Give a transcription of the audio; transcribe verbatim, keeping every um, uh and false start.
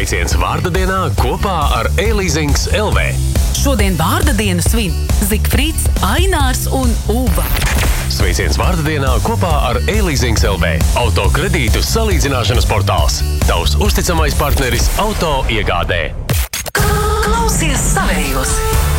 Sveiciens vārda dienā kopā ar e-leasings L V. Šodien vārda dienu svin Zigfrīds, Ainārs un Uva. Sveiciens vārda dienā kopā ar e-leasings L V. Autokredītu salīdzināšanas portāls. Tavs uzticamais partneris auto iegādē. Klausies savējos!